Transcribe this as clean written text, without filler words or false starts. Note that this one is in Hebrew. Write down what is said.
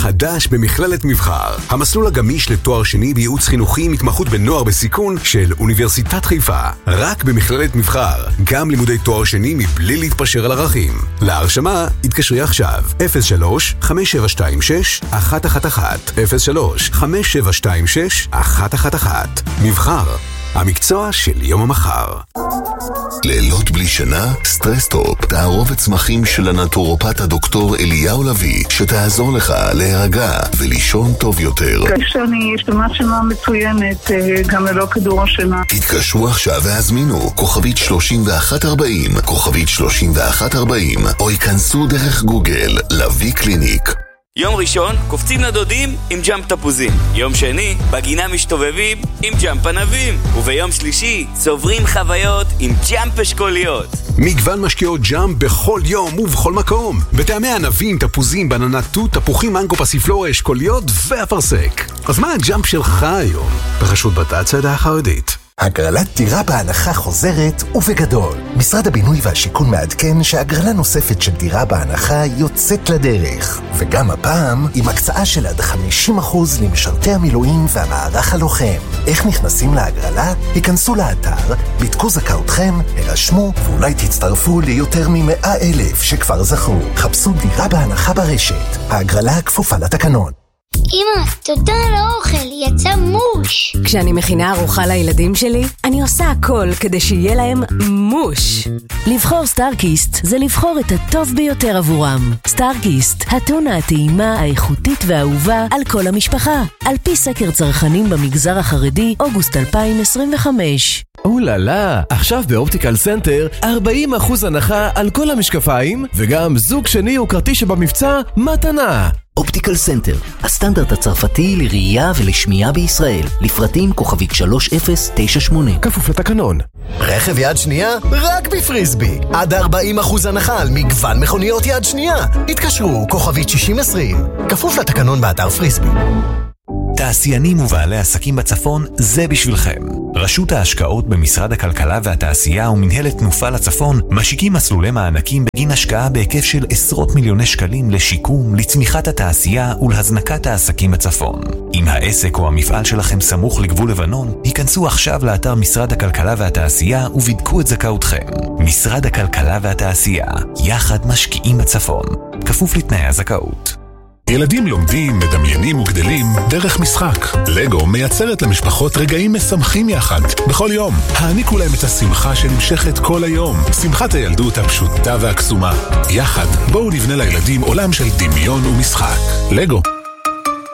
חדש במכללת מבחר, המסלול הגמיש לתואר שני בייעוץ חינוכי עם התמחות בנוער בסיכון של אוניברסיטת חיפה. רק במכללת מבחר, גם לימודי תואר שני מבלי להתפשר על ערכים. להרשמה, התקשרי עכשיו, 03-5726-111, 03-5726-111. מבחר, המקצוע של יום המחר. לילות בלי שינה? סטרסטופ, תערובת צמחים של הנטורופט הדוקטור אליהו לוי, שתעזור לך להירגע ולישון טוב יותר. כשאני אשתמש שינה מצוינת, גם ללא כדור השינה. תתקשרו עכשיו והזמינו, כוכבית 3140, כוכבית 3140, או ייכנסו דרך גוגל, לוי קליניק. יום ראשון, קופצים לדודים עם ג'אמפ תפוזים. יום שני, בגינה משתובבים עם ג'אמפ ענבים. וביום שלישי, צוברים חוויות עם ג'אמפ אשכוליות. מגוון משקיעות ג'אמפ בכל יום ובכל מקום. בטעמי ענבים, תפוזים, בננה תות, תפוחים, מנגו, פסיפלורה, אשכוליות ואפרסק. אז מה הג'אמפ שלך היום? ברשות בת"צ החרדית. הגרלת דירה בהנחה חוזרת ובגדול. משרד הבינוי והשיכון מעדכן שהגרלה נוספת של דירה בהנחה יוצאת לדרך. וגם הפעם עם הקצאה של עד 50% למשרתי המילואים והמערך הלוחם. איך נכנסים להגרלה? היכנסו לאתר, בדקו זכאותכם, הרשמו ואולי תצטרפו ליותר מ100,000 שכבר זכו. חפשו דירה בהנחה ברשת. ההגרלה כפופה לתקנון. אמא, תודה על האוכל, יצא מוש. כשאני מכינה ארוחה לילדים שלי, אני עושה הכל כדי שיהיה להם מוש. לבחור סטארקיסט זה לבחור את הטוב ביותר עבורם. סטארקיסט, הטונה הטעימה, האיכותית והאהובה על כל המשפחה. על פי סקר צרכנים במגזר החרדי, אוגוסט 2025. אוללה, עכשיו באופטיקל סנטר 40% הנחה על כל המשקפיים, וגם זוג שני וקרתי שבמבצע מתנה. אופטיקל סנטר, הסטנדרט הצרפתי לראייה ולשמיעה בישראל. לפרטים כוכבית 3098. כפוף לתקנון. רכב יד שנייה? רק בפריסבי. עד 40% הנחה על מגוון מכוניות יד שנייה. התקשרו כוכבית 6020. כפוף לתקנון באתר פריסבי. תעשיינים ובעלי עסקים בצפון, זה בשבילכם. רשות ההשקעות במשרד הכלכלה והתעשייה ומנהלת תנופה לצפון משיקים מסלולי מענקים בגין השקעה בהיקף של עשרות מיליוני שקלים לשיקום, לצמיחת התעשייה ולהזנקת העסקים בצפון. אם העסק או המפעל שלכם סמוך לגבול לבנון, היכנסו עכשיו לאתר משרד הכלכלה והתעשייה ובדקו את זכאותכם. משרד הכלכלה והתעשייה, יחד משקיעים בצפון. כפוף לתנאי הזכאות. ילדים לומדים, מדמיינים וגדלים דרך משחק. לגו מייצרת למשפחות רגעים משמחים יחד, בכל יום. העניקו להם את השמחה שנמשכת כל היום. שמחת הילדות הפשוטה והקסומה. יחד, בואו נבנה לילדים עולם של דמיון ומשחק. לגו.